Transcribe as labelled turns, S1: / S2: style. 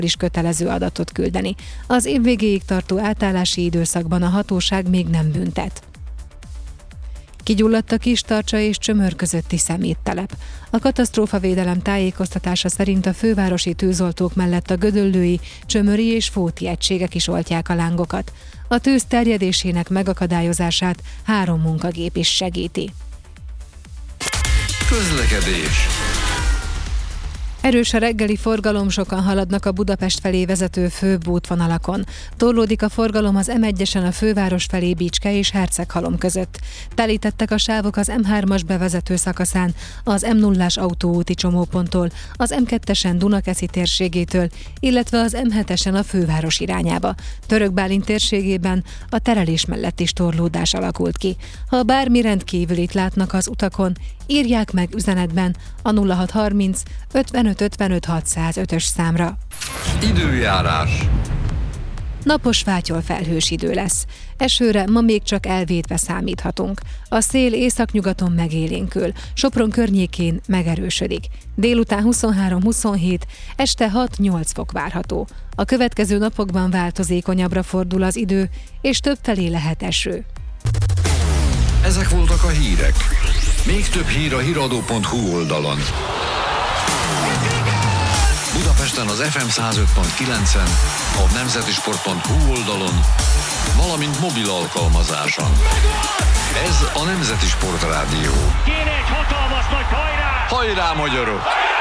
S1: is kötelező adatot küldeni. Az év végéig tartó átállási időszakban a hatóság még nem büntet. Kigyulladt a Kistarcsa és Csömör közötti szeméttelep. A katasztrófavédelem tájékoztatása szerint a fővárosi tűzoltók mellett a gödöllői, csömöri és fóti egységek is oltják a lángokat. A tűz terjedésének megakadályozását 3 munkagép is segíti.
S2: Közlekedés.
S1: Erős a reggeli forgalom, sokan haladnak a Budapest felé vezető főbb útvonalakon. Torlódik a forgalom az M1-esen a főváros felé Bicske és Herceghalom között. Telítettek a sávok az M3-as bevezető szakaszán, az M0-ás autóúti csomóponttól, az M2-esen Dunakeszi térségétől, illetve az M7-esen a főváros irányába. Török Bálint térségében a terelés mellett is torlódás alakult ki. Ha bármi rendkívülit látnak az utakon, írják meg üzenetben a 0630 55 55 605-ös számra.
S2: Időjárás.
S1: Napos, fátyol, felhős idő lesz. Esőre ma még csak elvétve számíthatunk. A szél északnyugaton megélénkül, Sopron környékén megerősödik. Délután 23-27, este 6-8 fok várható. A következő napokban változékonyabbra fordul az idő, és többfelé lehet eső.
S2: Ezek voltak a hírek. Még több hír a hiradó.hu oldalon. Budapesten az FM 105.9-en, a nemzetisport.hu oldalon, valamint mobil alkalmazáson. Ez a Nemzeti Sport Rádió.
S3: Kéne egy hatalmas nagy hajrá!
S2: Hajrá, magyarok!